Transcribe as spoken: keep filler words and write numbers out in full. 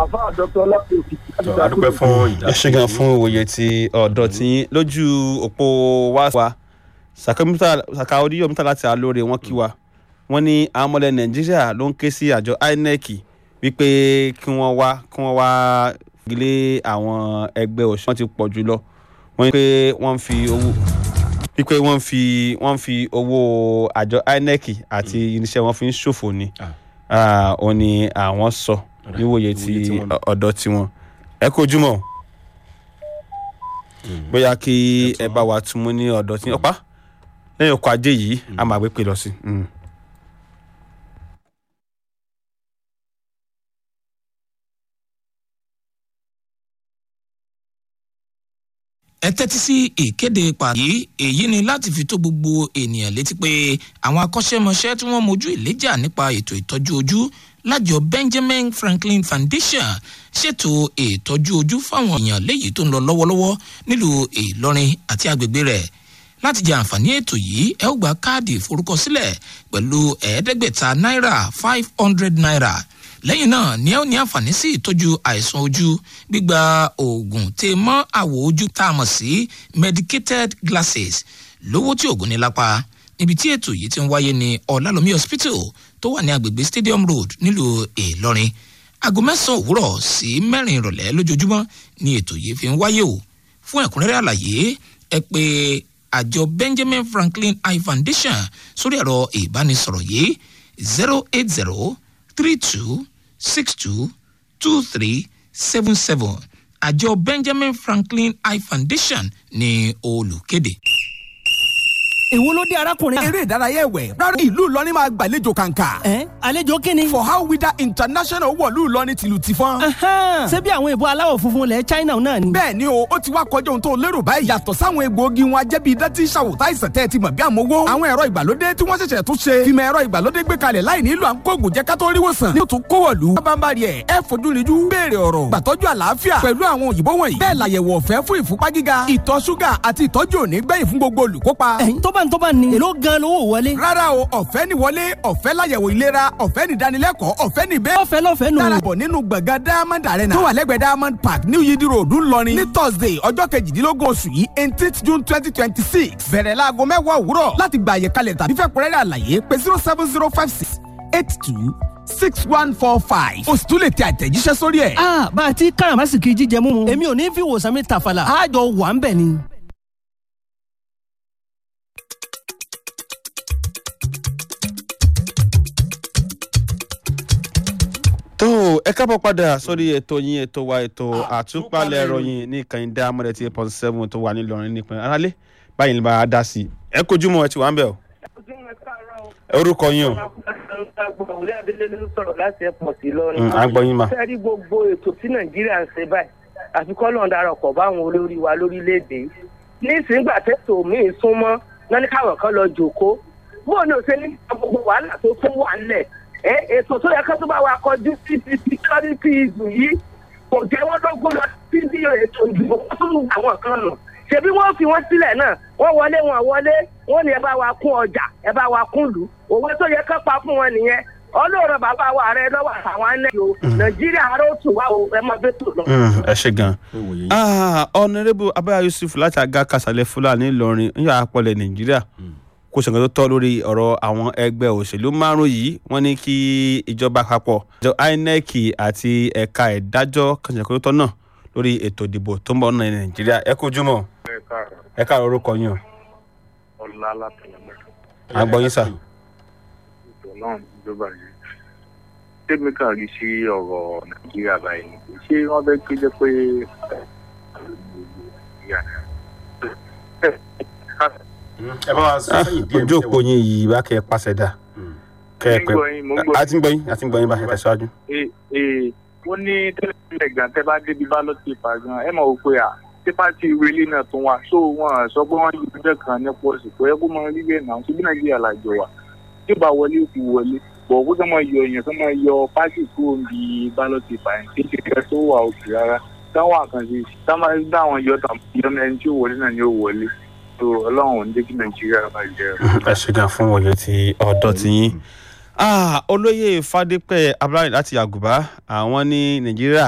àfáà dr ọlọ́pàá òkìtì. adúpẹ́ fún ìdá. ẹ ṣe gan fún òye tí ọ̀dọ́ tí lójú òpó wá sàkà oríyọ̀mítà láti alóore wọn kí wa wọ́n ní àwọn ọmọlẹ̀ nàìjíríà ló ń ké sí àjọ inec wípé kí wọ́n wá kí wọ́n wá ilé àwọn ẹgbẹ́ òṣèlú wọn ti pọ̀ jù lọ wọ́n ní pé wọ́n fi owó wípé wọ́n fi wọ́n fi owó àjọ inec àti irinṣẹ́ wọn fi ń ṣòfò ni òun ni àwọn sọ níwòye tí ọ̀dọ́ tiwọn ẹ kojúmọ́ bóyá kí ẹ bá wa tún mú ní ọ̀dọ́ tí ọ̀pá lẹ́yìn ọkọ̀ ajé yìí a máa gbé pè lọ sí. ẹ tẹ́tí sí ìkéde pàdé èyí ni láti fi tó gbogbo ènìyàn létí pé àwọn akọ́ṣẹ́mọṣẹ́ tí wọ́n mojú ìléjà nípa ètò ìtọ́jú ojú lájọ Benjamin Franklin Foundation ṣètò ìtọ́jú ojú fáwọn èèyàn léyìí tó ń lọ lọ́wọ́lọ́wọ́ nílùú Ìlọrin àti agbègbè rẹ̀. láti jẹ àǹfààní ètò yìí ẹ ó gba káàdì ìforúkọsílẹ̀ pẹ̀lú ẹ̀ẹ́dẹ́gbẹ̀ta náírà five hundred naira. lẹ́yìn náà ni ẹ ó ní àǹfààní sí ìtọ́jú àìsàn ojú gbígba oògùn tè mọ́ àwọ̀ ojú tá a mọ̀ sí medicated glasses lówó tí oògùn ní lápá. níbi tí ètò yìí ti ń wáyé ní Ọ̀làlómi hospital tó wà ní agbègbè Stadium Road nílùú Ìlọrin. aago mẹ́sàn-án òwúrọ̀ sí mẹ́rin ìrọ̀lẹ́ lójoojúmọ́ ni ètò yìí fi ń wáyé o. fún ẹ̀kúnrẹ́rẹ́ àlàyé ẹ pè àjọ Benjamin Franklin Eye Foundation sórí ẹ̀rọ ìbánisọ̀rọ̀ yìí zero eight zero three two six two two three seven seven. àjọ Benjamin Franklin Eye Foundation ní olùkéde. èwo ló dé arákùnrin. eré ìdárayá ẹ̀wẹ̀ rárá ìlú Ìlọrin máa gbàlejò kàǹkà. ẹ àlejò kíni. for how wida international wọ̀lú Ìlọrin tìlù ti fọ́n. ṣé bí àwọn èbó aláwọ̀ funfun lẹ̀ China náà ni. bẹ́ẹ̀ ni o ó ti wá kọjá ohun tó lérò báyìí. yàtọ̀ sáwọn egbòogi wọn ajẹ́bí idán tí ṣàwòtá ìsàn tẹ́ ẹ ti mọ̀ bí àmọ́wó. àwọn ẹ̀rọ ìgbàlódé tí wọ́n ṣẹ̀ṣẹ̀ tún ṣe. fìmọ̀ ẹ̀rọ ìgbàlódé gbé kalẹ̀ láì nílò à ń kó ògùn jẹ́ ká tó rí wòsàn. ní òtún kówọ̀lú. bábánbárì ẹ̀ ẹ fojú rinjú. béèrè ọ̀rọ̀ gbàtọ́jú àlàáfíà pẹ̀lú àwọn òyìnbó wọ̀nyí. bẹ́ẹ̀ làyẹ̀wò ọ̀fẹ́ fún ìfúnpá gíga ìtọ̀ ṣúgà àti ìtọ́jú òní gbẹ̀yìn fún gbogbo olùkópa. ẹ̀yin tó bá ń tó bá ní. èló gan lówó wọlé. rárá o ọ̀fẹ́ ni wọlé ọ̀fẹ́ láyẹ̀wò ìlera ọ̀fẹ́ ni ìdánilẹ́kọ̀ọ́ ọ̀fẹ́ ni bẹ́ẹ̀. ọ̀fẹ́ lọ́fẹ́ nù. darapọ̀ nínú gbọ̀ngàn Diamond Arena tó wà lẹ́gbẹ̀ẹ́ Diamond Park New Yidi Road ńlọrin ní Thursday ọjọ́ kejìdínlógún oṣù yìí eighteenth June twenty twenty six bẹ̀rẹ̀ láago mẹ́wàá òwúrọ̀ láti gba àyẹ̀kalẹ̀ tàbí fẹ́kúnrẹ́rẹ́ àlàyé pé zero seven zero five six eight two six one four five. o sì tún lè tẹ àtẹ̀jíṣẹ́ sórí ẹ̀. a bá a ti káràmásìkì jíjẹ mímu èmi ò ní fi wòsàn mi tàfàlà àjọ wà ń bẹ̀ ni. tó ẹ kábọ̀ padà sórí ètò yín ètò wa ètò àtúpalẹ̀ ìròyìn ní kànìdá amọ̀dẹ̀tì eight point seven tó wà nílọrin nípìnlẹ̀ aráalé báyìí ní bá a dá sí i ẹ kojúmọ́ ẹ ti wà ń bẹ̀ o. orúkọ yín o. à ń gbọ́ yín mà. sẹ́rí gbogbo ètò tí nàìjíríà ń ṣe báyìí àfikún náà darapọ̀ báwọn olórí wa lórílẹ̀‐èdè nísìnyìngbà tẹ́tò míì súnmọ́ náà ní káwọn kan lọ jòkó bóun ní òṣèlú gbogbo wàhálà tó tún wà ńlẹ̀ ètò tó yẹ ká tó bá wa kọjú sí security ìlú yìí kò jẹ́ wọ́n lọ́gbọ́n lọ sí bí ètò ìdìbò wọ́n tún lù àwọn kan nù ṣebí wọ́n fi wọ́n sílẹ̀ náà wọ́n wọlé wọn wọlé wọ́n ní ẹ bá wa kún ọjà ẹ bá wa kún lù òwe tó yẹ ká pa fún wọn nìyẹn ọlọ́run bàbá wa rẹ lọ́wọ́ àtàwọn alẹ́ yìí o nàìjíríà ará ó tù wá o ẹ máa bẹ́ tò lọ. ẹ ṣe gan ọ̀nàrẹ́bù abẹ́yà Yusuf láti àga kàṣàlẹ̀ Fúlàní Ìlọrin ń yà àpọ̀lẹ̀ nàìjíríà kó ṣe nǹkan tó tọ́ lórí ọ̀rọ̀ àwọn ẹgbẹ́ òṣèlú márùn-ún yìí wọ́n ní kí ìjọba àpapọ̀ ìjọ INEC àti ẹ̀ka ìdájọ́ kan ṣe nǹkan tó tọ́ náà lórí ètò ìdìbò tó ń bọ̀ ní nàìjíríà ẹ kojúmọ́ ẹ káàárọ̀ orúkọ yín o. ọlá látẹlẹmẹ. à ń gbọ́ yín sà. ètò náà ìjọba yìí tèmi kàn rí sí ọ̀rọ̀ nàìjíríà báyìí ṣé wọ́n fẹ́ kéde pé ẹ bá wa sẹ́yìn díẹ̀ ojú òpó yín yìí bá kẹ́ ẹ pàṣẹ dà kẹ́ ẹ pẹ́ àti ń gbọ́ yín àti ń gbọ́ yín bá ẹ tẹ̀síwájú. wọ́n ní tẹ́lẹ̀ gan tẹ́ bá débi ballot paper gan ẹ mọ̀ wò pé à tí pàtì ìrẹ́lẹ̀ náà tún wà so wọn sọ pé wọ́n yí ọjọ́ kan ní pọ́ọ̀sì kò yẹ kó máa rí bẹ́ẹ̀ náà ṣé bí nàìjíríà làjọ wà tí ó bá wọlé ó ti wọlé bọ̀ kó tó máa yọ èèyàn tó máa yọ pàtì kúrò ní ballot paper yẹn kí kìkẹ́ tó wà òkè rárá táwọn àkànṣe táwọn dáwọn yọ tàbí ẹni tí ó wọlé náà ni ó wọlé ọlọ́run ò ní jẹ́ kí nàìjíríà bàjẹ́. ẹ ṣe gan fún òye ti ọ̀dọ́ ti yín olóyè Fádépẹ́ Abdullahi láti Àgùbá àwọn ní nàìjíríà